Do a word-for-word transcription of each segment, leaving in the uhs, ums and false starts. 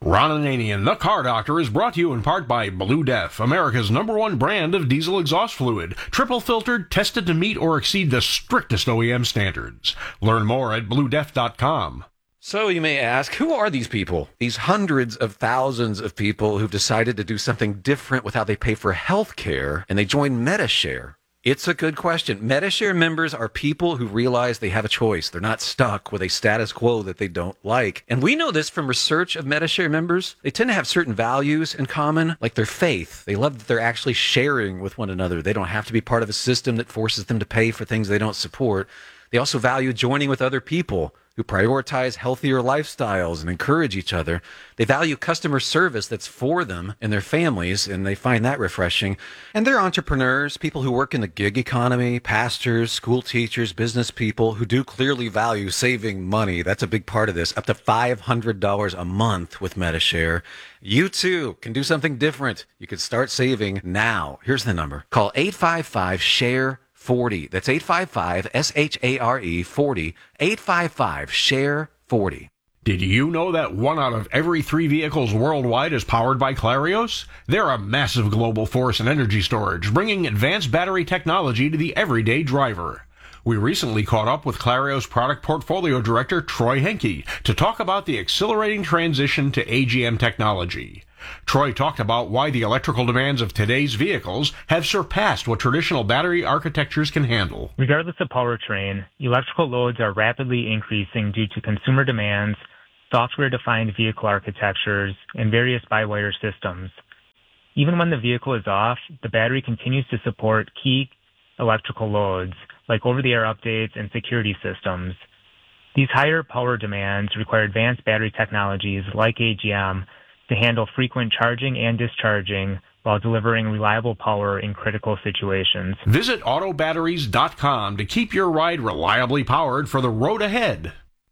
Ron Ananian, the Car Doctor, is brought to you in part by Blue Def, America's number one brand of diesel exhaust fluid. Triple filtered, tested to meet or exceed the strictest O E M standards. Learn more at blue def dot com. So you may ask, who are these people? These hundreds of thousands of people who've decided to do something different with how they pay for health care, and they join Medi-Share. It's a good question. Medi-Share members are people who realize they have a choice. They're not stuck with a status quo that they don't like. And we know this from research of Medi-Share members. They tend to have certain values in common, like their faith. They love that they're actually sharing with one another. They don't have to be part of a system that forces them to pay for things they don't support. They also value joining with other people who prioritize healthier lifestyles and encourage each other. They value customer service that's for them and their families, and they find that refreshing. And they're entrepreneurs, people who work in the gig economy, pastors, school teachers, business people who do clearly value saving money. That's a big part of this, up to five hundred dollars a month with Medi-Share. You too can do something different. You can start saving now. Here's the number. Call eight five five, share forty. That's eight five five, S H A R E, forty. eight five five, share forty. Did you know that one out of every three vehicles worldwide is powered by Clarios? They're a massive global force in energy storage, bringing advanced battery technology to the everyday driver. We recently caught up with Clarios Product Portfolio Director Troy Henke to talk about the accelerating transition to A G M technology. Troy talked about why the electrical demands of today's vehicles have surpassed what traditional battery architectures can handle. Regardless of powertrain, electrical loads are rapidly increasing due to consumer demands, software-defined vehicle architectures, and various by-wire systems. Even when the vehicle is off, the battery continues to support key electrical loads, like over-the-air updates and security systems. These higher power demands require advanced battery technologies like A G M to handle frequent charging and discharging while delivering reliable power in critical situations. Visit auto batteries dot com to keep your ride reliably powered for the road ahead.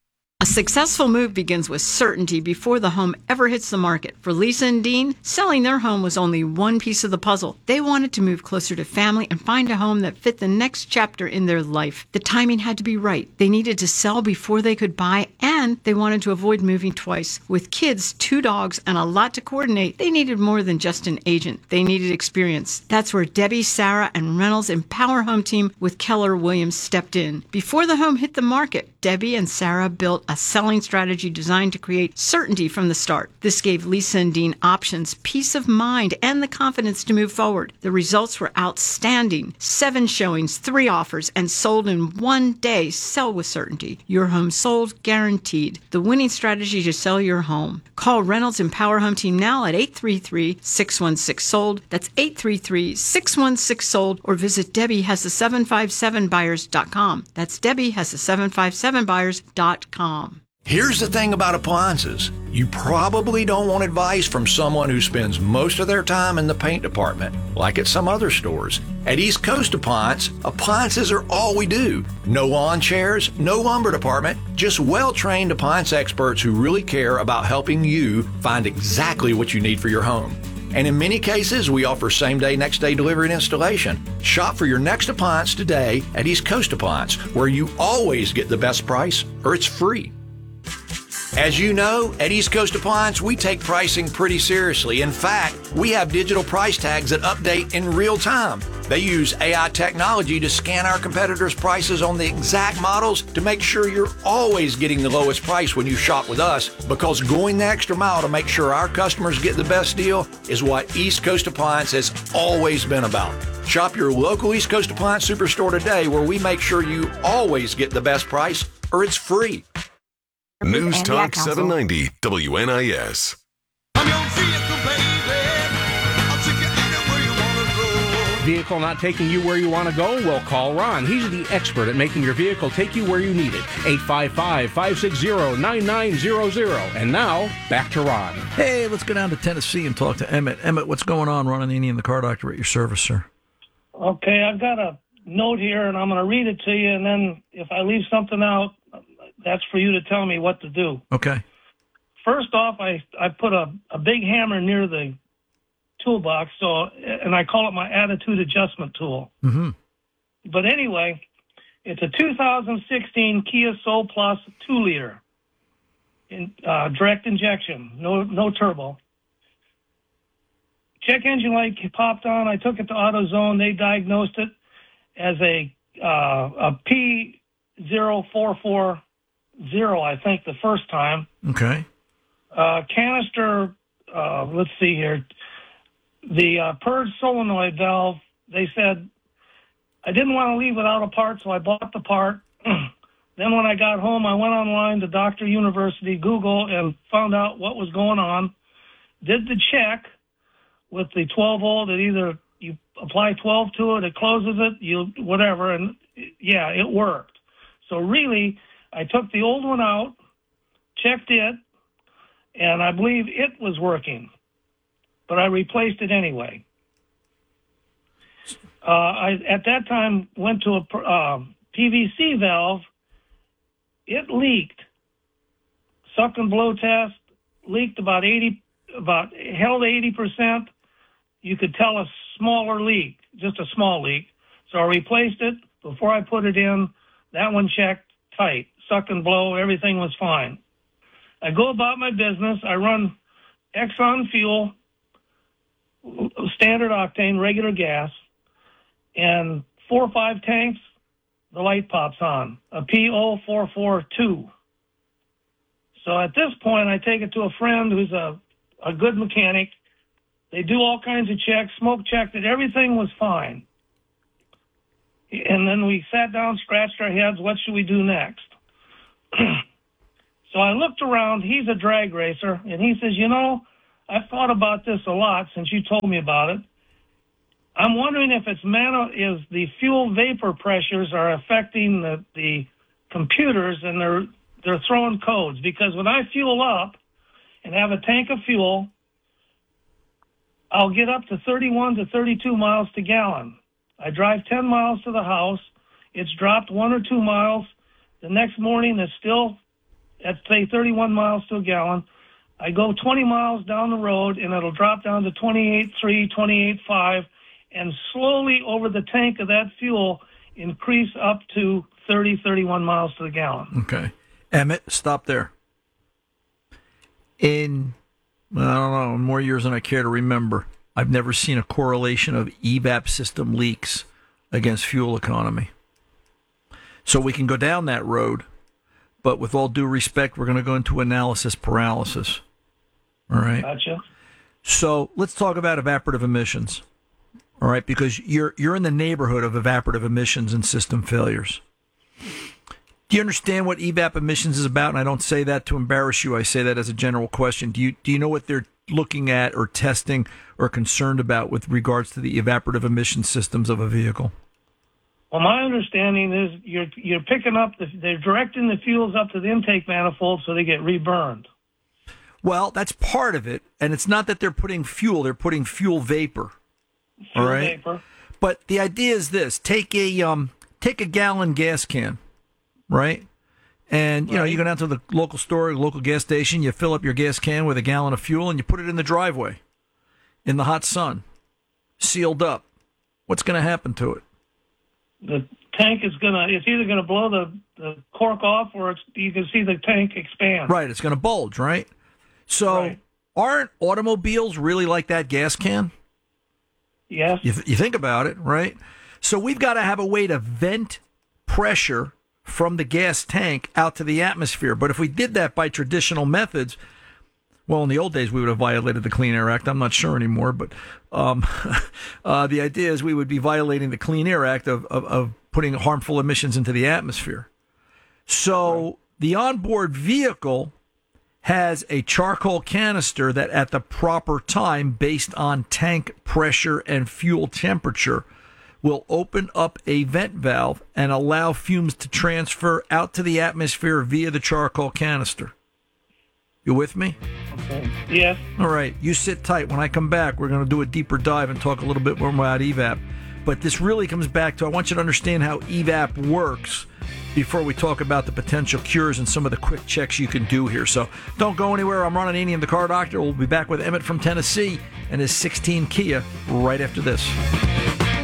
A successful move begins with certainty before the home ever hits the market. For Lisa and Dean, selling their home was only one piece of the puzzle. They wanted to move closer to family and find a home that fit the next chapter in their life. The timing had to be right. They needed to sell before they could buy, and they wanted to avoid moving twice. With kids, two dogs, and a lot to coordinate, they needed more than just an agent. They needed experience. That's where Debbie, Sarah, and Reynolds Empower Home Team with Keller Williams stepped in. Before the home hit the market, Debbie and Sarah built a selling strategy designed to create certainty from the start. This gave Lisa and Dean options, peace of mind, and the confidence to move forward. The results were outstanding. Seven showings, three offers, and sold in one day. Sell with certainty. Your home sold, guaranteed. The winning strategy to sell your home. Call Reynolds Empower Home Team now at eight three three, six one six, sold. That's eight three three, six one six, sold. Or visit Debbie has the seven five seven buyers dot com. That's Debbie has the seven five seven buyers dot com. Here's the thing about appliances. You probably don't want advice from someone who spends most of their time in the paint department, like at some other stores. At East Coast Appliance, appliances are all we do. No lawn chairs, no lumber department, just well-trained appliance experts who really care about helping you find exactly what you need for your home. And in many cases, we offer same-day, next-day delivery and installation. Shop for your next appliance today at East Coast Appliance, where you always get the best price or it's free. As you know, at East Coast Appliance, we take pricing pretty seriously. In fact, we have digital price tags that update in real time. They use A I technology to scan our competitors' prices on the exact models to make sure you're always getting the lowest price when you shop with us, because going the extra mile to make sure our customers get the best deal is what East Coast Appliance has always been about. Shop your local East Coast Appliance Superstore today, where we make sure you always get the best price or it's free. News Talk seven ninety W N I S. I'm your vehicle, baby. I'll take you anywhere you want to go. Vehicle not taking you where you want to go? Well, call Ron. He's the expert at making your vehicle take you where you need it. eight five five, five six zero, nine nine zero zero. And now, back to Ron. Hey, let's go down to Tennessee and talk to Emmett. Emmett, what's going on? Ron Ananian, the Car Doctor, at your service, sir. Okay, I've got a note here, and I'm going to read it to you, and then if I leave something out, that's for you to tell me what to do. Okay. First off, I, I put a, a big hammer near the toolbox, so and I call it my attitude adjustment tool. Mm-hmm. But anyway, it's a two thousand sixteen Kia Soul Plus two liter. in, uh, direct injection, no no turbo. Check engine light popped on. I took it to AutoZone. They diagnosed it as a uh, a P zero four four zero, I think, the first time. Okay. Uh, canister, uh, let's see here. The uh, purge solenoid valve, they said, I didn't want to leave without a part, so I bought the part. Then when I got home, I went online to Doctor University, Google, and found out what was going on. Did the check with the twelve volt. It either you apply twelve to it, it closes it, you whatever, and yeah, it worked. So really, I took the old one out, checked it, and I believe it was working, but I replaced it anyway. Uh, I at that time went to a uh, P V C valve. It leaked. Suck and blow test leaked about eighty, about held eighty percent. You could tell a smaller leak, just a small leak. So I replaced it before I put it in. That one checked tight. Suck and blow, everything was fine. I go about my business. I run Exxon fuel, standard octane, regular gas, and four or five tanks, the light pops on, a P zero four four two. So at this point, I take it to a friend who's a, a good mechanic. They do all kinds of checks, smoke checked it, everything was fine. And then we sat down, scratched our heads, what should we do next? So I looked around, he's a drag racer, and he says, you know, I've thought about this a lot since you told me about it. I'm wondering if it's mano- is the fuel vapor pressures are affecting the, the computers, and they're they're throwing codes. Because when I fuel up and have a tank of fuel, I'll get up to thirty-one to thirty-two miles to gallon. I drive ten miles to the house. It's dropped one or two miles. The next morning, it's still at, say, thirty-one miles to a gallon. I go twenty miles down the road, and it'll drop down to twenty-eight point three, twenty-eight point five, and slowly over the tank of that fuel increase up to thirty, thirty-one miles to the gallon. Okay. Emmett, stop there. In, I don't know, more years than I care to remember, I've never seen a correlation of E V A P system leaks against fuel economy. So we can go down that road, but with all due respect, we're going to go into analysis paralysis. All right? Gotcha. So let's talk about evaporative emissions. All right, because you're you're in the neighborhood of evaporative emissions and system failures. Do you understand what E V A P emissions is about? And I don't say that to embarrass you. I say that as a general question. Do you do you know what they're looking at or testing or concerned about with regards to the evaporative emission systems of a vehicle? Well, my understanding is you're you're picking up the they're directing the fuels up to the intake manifold so they get reburned. Well, that's part of it, and it's not that they're putting fuel; they're putting fuel vapor. Fuel All right. vapor. But the idea is this: take a um, take a gallon gas can, right? And you know, you go down to the local store, local gas station, you fill up your gas can with a gallon of fuel, and you put it in the driveway, in the hot sun, sealed up. What's going to happen to it? The tank is gonna it's either gonna blow the, the cork off, or it's, you can see the tank expand. Right, it's going to bulge, right? So, Right. aren't automobiles really like that gas can? Yes. You, th- you think about it, right? So we've got to have a way to vent pressure from the gas tank out to the atmosphere. But if we did that by traditional methods, well, in the old days, we would have violated the Clean Air Act. I'm not sure anymore, but um, uh, the idea is we would be violating the Clean Air Act of, of, of putting harmful emissions into the atmosphere. So right. The onboard vehicle has a charcoal canister that at the proper time, based on tank pressure and fuel temperature, will open up a vent valve and allow fumes to transfer out to the atmosphere via the charcoal canister. You with me? Okay. Yes. All right. You sit tight. When I come back, we're going to do a deeper dive and talk a little bit more about E V A P. But this really comes back to, I want you to understand how E V A P works before we talk about the potential cures and some of the quick checks you can do here. So don't go anywhere. I'm Ron Ananian, the Car Doctor. We'll be back with Emmett from Tennessee and his sixteen Kia right after this.